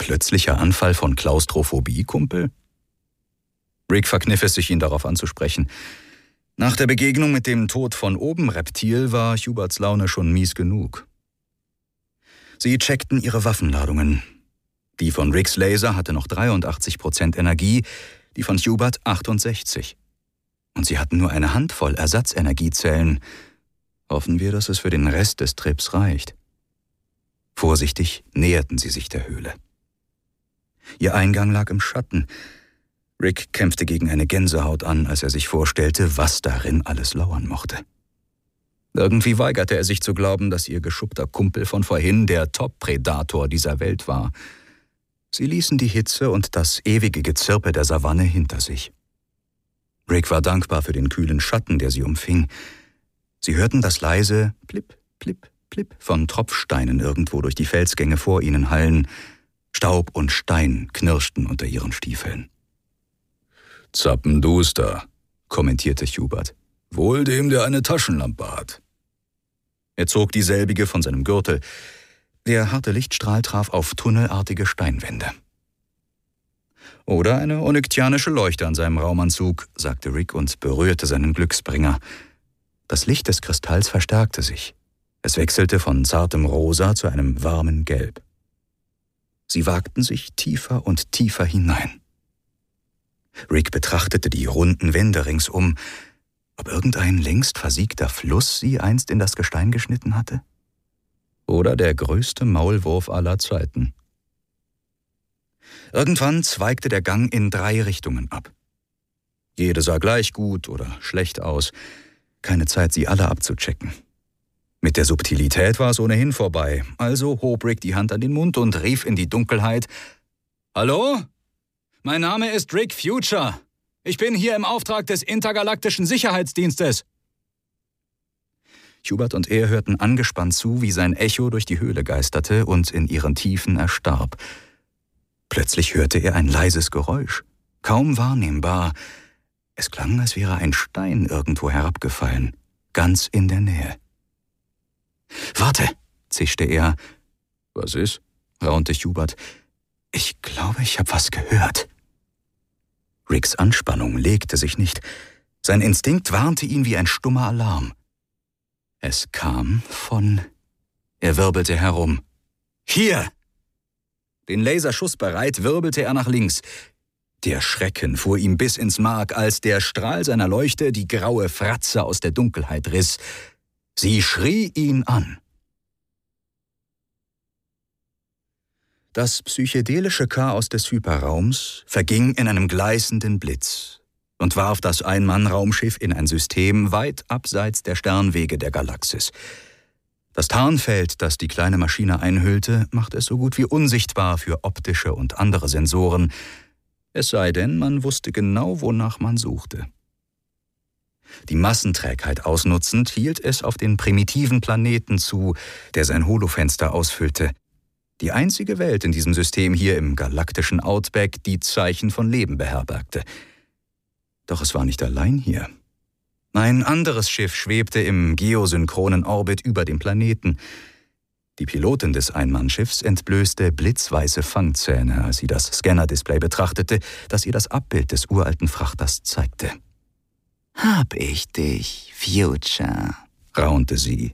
plötzlicher Anfall von Klaustrophobie, Kumpel? Rick verkniff es sich, ihn darauf anzusprechen. Nach der Begegnung mit dem Tod von oben Reptil war Huberts Laune schon mies genug. Sie checkten ihre Waffenladungen. Die von Ricks Laser hatte noch 83% Energie, die von Hubert 68%. Und sie hatten nur eine Handvoll Ersatzenergiezellen. Hoffen wir, dass es für den Rest des Trips reicht. Vorsichtig näherten sie sich der Höhle. Ihr Eingang lag im Schatten. Rick kämpfte gegen eine Gänsehaut an, als er sich vorstellte, was darin alles lauern mochte. Irgendwie weigerte er sich zu glauben, dass ihr geschuppter Kumpel von vorhin der Top-Predator dieser Welt war. Sie ließen die Hitze und das ewige Gezirpe der Savanne hinter sich. Rick war dankbar für den kühlen Schatten, der sie umfing. Sie hörten das leise Plip, Plip, Plip von Tropfsteinen irgendwo durch die Felsgänge vor ihnen hallen. Staub und Stein knirschten unter ihren Stiefeln. »Zappenduster«, kommentierte Hubert. »Wohl dem, der eine Taschenlampe hat.« Er zog dieselbige von seinem Gürtel. Der harte Lichtstrahl traf auf tunnelartige Steinwände. »Oder eine onyktyanische Leuchte an seinem Raumanzug«, sagte Rick und berührte seinen Glücksbringer. Das Licht des Kristalls verstärkte sich. Es wechselte von zartem Rosa zu einem warmen Gelb. Sie wagten sich tiefer und tiefer hinein. Rick betrachtete die runden Wände ringsum, ob irgendein längst versiegter Fluss sie einst in das Gestein geschnitten hatte. Oder der größte Maulwurf aller Zeiten. Irgendwann zweigte der Gang in 3 Richtungen ab. Jede sah gleich gut oder schlecht aus. Keine Zeit, sie alle abzuchecken. Mit der Subtilität war es ohnehin vorbei, also hob Rick die Hand an den Mund und rief in die Dunkelheit: »Hallo? Mein Name ist Rick Future. Ich bin hier im Auftrag des Intergalaktischen Sicherheitsdienstes.« Hubert und er hörten angespannt zu, wie sein Echo durch die Höhle geisterte und in ihren Tiefen erstarb. Plötzlich hörte er ein leises Geräusch, kaum wahrnehmbar. Es klang, als wäre ein Stein irgendwo herabgefallen, ganz in der Nähe. »Warte«, zischte er. »Was ist?« raunte Hubert. »Ich glaube, ich habe was gehört.« Ricks Anspannung legte sich nicht. Sein Instinkt warnte ihn wie ein stummer Alarm. Es kam von... Er wirbelte herum. »Hier!« Den Laserschuss bereit, wirbelte er nach links. Der Schrecken fuhr ihm bis ins Mark, als der Strahl seiner Leuchte die graue Fratze aus der Dunkelheit riss. Sie schrie ihn an. Das psychedelische Chaos des Hyperraums verging in einem gleißenden Blitz und warf das Ein-Mann-Raumschiff in ein System weit abseits der Sternwege der Galaxis. Das Tarnfeld, das die kleine Maschine einhüllte, machte es so gut wie unsichtbar für optische und andere Sensoren, es sei denn, man wusste genau, wonach man suchte. Die Massenträgheit ausnutzend hielt es auf den primitiven Planeten zu, der sein Holofenster ausfüllte. Die einzige Welt in diesem System hier im galaktischen Outback, die Zeichen von Leben beherbergte. Doch es war nicht allein hier. Ein anderes Schiff schwebte im geosynchronen Orbit über dem Planeten. Die Pilotin des Einmannschiffs entblößte blitzweiße Fangzähne, als sie das Scanner-Display betrachtete, das ihr das Abbild des uralten Frachters zeigte. »Hab ich dich, Future«, raunte sie.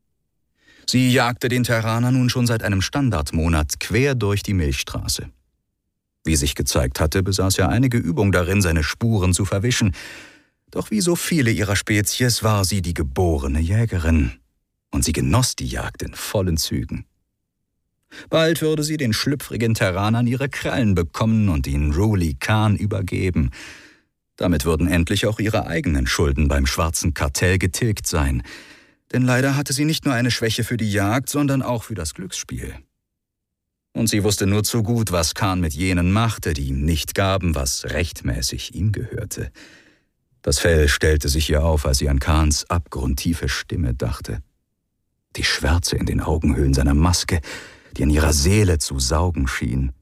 Sie jagte den Terraner nun schon seit einem Standardmonat quer durch die Milchstraße. Wie sich gezeigt hatte, besaß er einige Übung darin, seine Spuren zu verwischen. Doch wie so viele ihrer Spezies war sie die geborene Jägerin. Und sie genoss die Jagd in vollen Zügen. Bald würde sie den schlüpfrigen Terranern ihre Krallen bekommen und ihn Ruli Khan übergeben. Damit würden endlich auch ihre eigenen Schulden beim schwarzen Kartell getilgt sein. Denn leider hatte sie nicht nur eine Schwäche für die Jagd, sondern auch für das Glücksspiel. Und sie wusste nur zu gut, was Khan mit jenen machte, die ihm nicht gaben, was rechtmäßig ihm gehörte. Das Fell stellte sich ihr auf, als sie an Khans abgrundtiefe Stimme dachte. Die Schwärze in den Augenhöhlen seiner Maske, die an ihrer Seele zu saugen schien.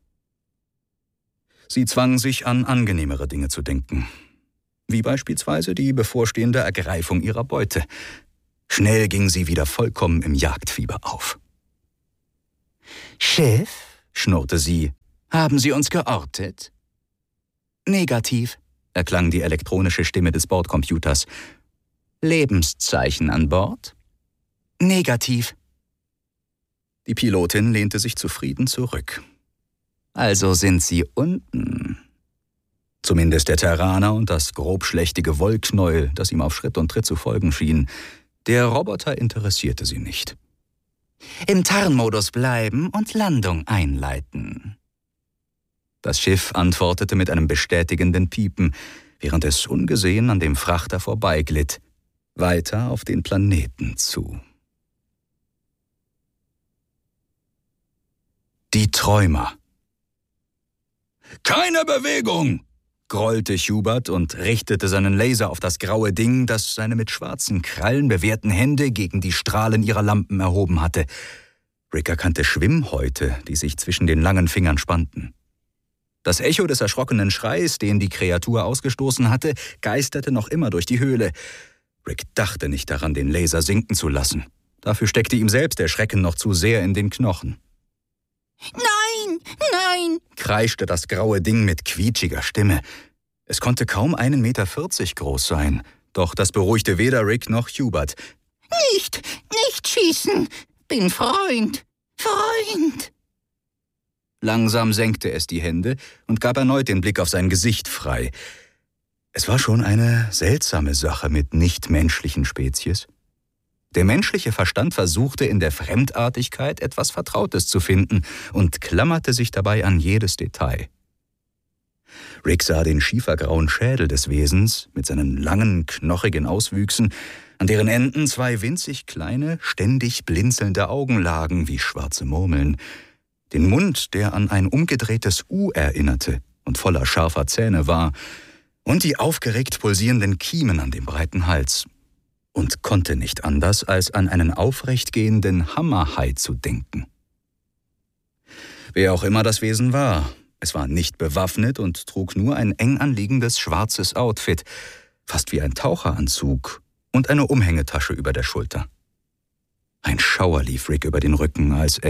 Sie zwang sich an angenehmere Dinge zu denken, wie beispielsweise die bevorstehende Ergreifung ihrer Beute. Schnell ging sie wieder vollkommen im Jagdfieber auf. »Schiff«, schnurrte sie, Haben Sie uns geortet? Negativ, erklang die elektronische Stimme des Bordcomputers. Lebenszeichen an Bord? Negativ. Die Pilotin lehnte sich zufrieden zurück. Also sind Sie unten. Zumindest der Terraner und das grobschlächtige Wollknäuel, das ihm auf Schritt und Tritt zu folgen schien. Der Roboter interessierte sie nicht. Im Tarnmodus bleiben und Landung einleiten. Das Schiff antwortete mit einem bestätigenden Piepen, während es ungesehen an dem Frachter vorbeiglitt, weiter auf den Planeten zu. Die Träumer. »Keine Bewegung!« grollte Hubert und richtete seinen Laser auf das graue Ding, das seine mit schwarzen Krallen bewehrten Hände gegen die Strahlen ihrer Lampen erhoben hatte. Rick erkannte Schwimmhäute, die sich zwischen den langen Fingern spannten. Das Echo des erschrockenen Schreis, den die Kreatur ausgestoßen hatte, geisterte noch immer durch die Höhle. Rick dachte nicht daran, den Laser sinken zu lassen. Dafür steckte ihm selbst der Schrecken noch zu sehr in den Knochen. »Nein, nein«, kreischte das graue Ding mit quietschiger Stimme. Es konnte kaum 1,40 Meter groß sein, doch das beruhigte weder Rick noch Hubert. »Nicht schießen! Bin Freund! Langsam senkte es die Hände und gab erneut den Blick auf sein Gesicht frei. Es war schon eine seltsame Sache mit nichtmenschlichen Spezies. Der menschliche Verstand versuchte in der Fremdartigkeit etwas Vertrautes zu finden und klammerte sich dabei an jedes Detail. Rick sah den schiefergrauen Schädel des Wesens mit seinen langen, knochigen Auswüchsen, an deren Enden 2 winzig kleine, ständig blinzelnde Augen lagen wie schwarze Murmeln, den Mund, der an ein umgedrehtes U erinnerte und voller scharfer Zähne war, und die aufgeregt pulsierenden Kiemen an dem breiten Hals, und konnte nicht anders, als an einen aufrechtgehenden Hammerhai zu denken. Wer auch immer das Wesen war, es war nicht bewaffnet und trug nur ein eng anliegendes schwarzes Outfit, fast wie ein Taucheranzug, und eine Umhängetasche über der Schulter. Ein Schauer lief Rick über den Rücken, als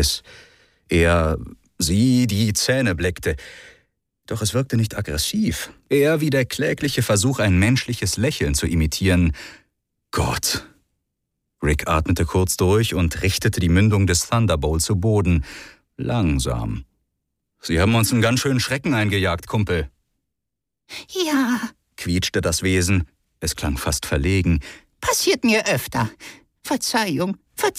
sie die Zähne blickte. Doch es wirkte nicht aggressiv, eher wie der klägliche Versuch, ein menschliches Lächeln zu imitieren. Gott! Rick atmete kurz durch und richtete die Mündung des Thunderbolt zu Boden. Langsam. »Sie haben uns einen ganz schönen Schrecken eingejagt, Kumpel.« »Ja«, quietschte das Wesen. Es klang fast verlegen. »Passiert mir öfter. Verzeihung.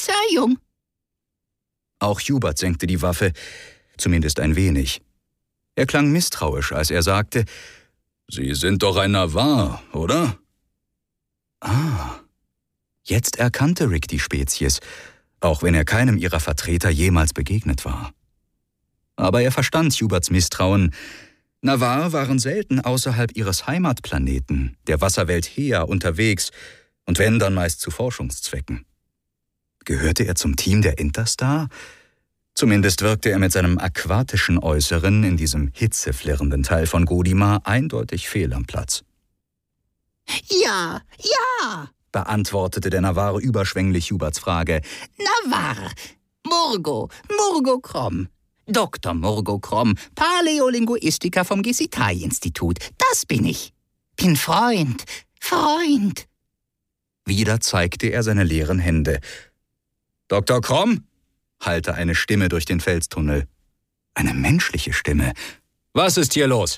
Auch Hubert senkte die Waffe, zumindest ein wenig. Er klang misstrauisch, als er sagte, »Sie sind doch ein Navarre, oder?« Ah, jetzt erkannte Rick die Spezies, auch wenn er keinem ihrer Vertreter jemals begegnet war. Aber er verstand Huberts Misstrauen. Navarre waren selten außerhalb ihres Heimatplaneten, der Wasserwelt Hea, unterwegs, und wenn, dann meist zu Forschungszwecken. Gehörte er zum Team der Interstar? Zumindest wirkte er mit seinem aquatischen Äußeren in diesem hitzeflirrenden Teil von Godimar eindeutig fehl am Platz. »Ja«, beantwortete der Navarre überschwänglich Huberts Frage. »Navarre, Murgo Krom, Dr. Murgo Krom, Paläolinguistiker vom Gesitai-Institut. Das bin ich. Bin Freund. Wieder zeigte er seine leeren Hände. »Dr. Krom?« hallte eine Stimme durch den Felstunnel. Eine menschliche Stimme. »Was ist hier los?«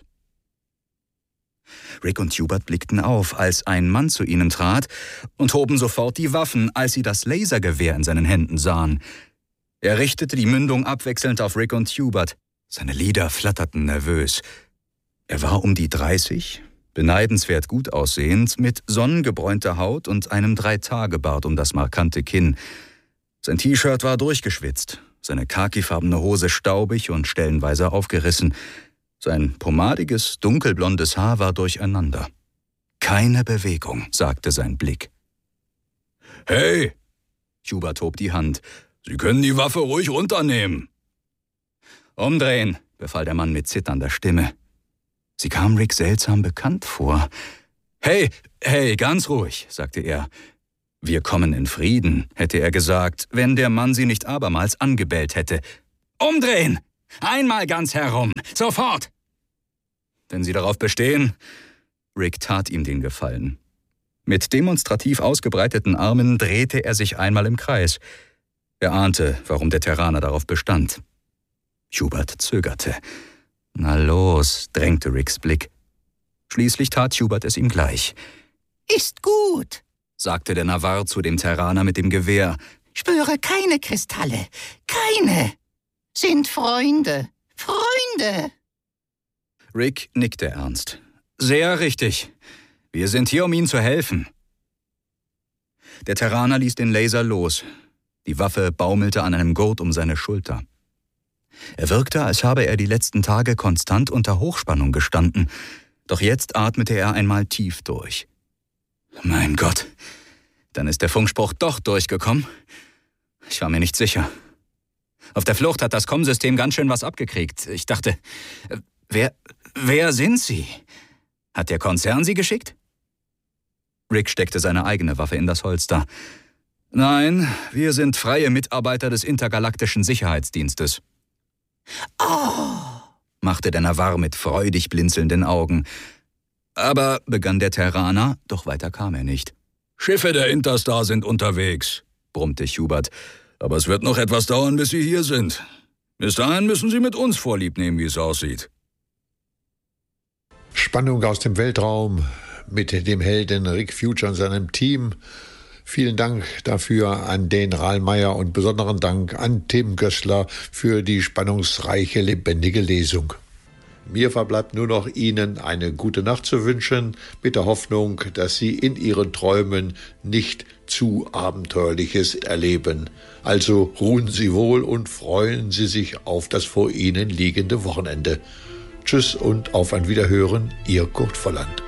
Rick und Hubert blickten auf, als ein Mann zu ihnen trat, und hoben sofort die Waffen, als sie das Lasergewehr in seinen Händen sahen. Er richtete die Mündung abwechselnd auf Rick und Hubert. Seine Lider flatterten nervös. Er war um die 30, beneidenswert gut aussehend, mit sonnengebräunter Haut und einem 3-Tage-Bart um das markante Kinn. Sein T-Shirt war durchgeschwitzt, seine khakifarbene Hose staubig und stellenweise aufgerissen. Sein pomadiges, dunkelblondes Haar war durcheinander. »Keine Bewegung«, sagte sein Blick. »Hey!« Hubert hob die Hand. »Sie können die Waffe ruhig runternehmen.« »Umdrehen«, befahl der Mann mit zitternder Stimme. Sie kam Rick seltsam bekannt vor. »Hey, ganz ruhig«, sagte er. »Wir kommen in Frieden«, hätte er gesagt, wenn der Mann sie nicht abermals angebellt hätte. »Umdrehen! Einmal ganz herum. Sofort! Wenn Sie darauf bestehen. Rick tat ihm den Gefallen. Mit demonstrativ ausgebreiteten Armen drehte er sich einmal im Kreis. Er ahnte, warum der Terraner darauf bestand. Hubert zögerte. Na los, drängte Ricks Blick. Schließlich tat Hubert es ihm gleich. Ist gut, sagte der Navarre zu dem Terraner mit dem Gewehr. Spüre keine Kristalle. Keine. Sind Freunde. Freunde. Rick nickte ernst. Sehr richtig. Wir sind hier, um Ihnen zu helfen. Der Terraner ließ den Laser los. Die Waffe baumelte an einem Gurt um seine Schulter. Er wirkte, als habe er die letzten Tage konstant unter Hochspannung gestanden. Doch jetzt atmete er einmal tief durch. Mein Gott, dann ist der Funkspruch doch durchgekommen. Ich war mir nicht sicher. Auf der Flucht hat das Komm-System ganz schön was abgekriegt. Ich dachte, wer sind Sie? Hat der Konzern Sie geschickt? Rick steckte seine eigene Waffe in das Holster. Nein, wir sind freie Mitarbeiter des Intergalaktischen Sicherheitsdienstes. Oh, machte der Navarre mit freudig blinzelnden Augen. Aber, begann der Terraner, doch weiter kam er nicht. Schiffe der Interstar sind unterwegs, brummte Hubert. Aber es wird noch etwas dauern, bis Sie hier sind. Bis dahin müssen Sie mit uns Vorlieb nehmen, wie es aussieht. Spannung aus dem Weltraum mit dem Helden Rick Future und seinem Team. Vielen Dank dafür an den Rahlmeier und besonderen Dank an Tim Gößler für die spannungsreiche, lebendige Lesung. Mir verbleibt nur noch Ihnen eine gute Nacht zu wünschen, mit der Hoffnung, dass Sie in Ihren Träumen nicht zu Abenteuerliches erleben. Also ruhen Sie wohl und freuen Sie sich auf das vor Ihnen liegende Wochenende. Tschüss und auf ein Wiederhören, Ihr Kurt Volland.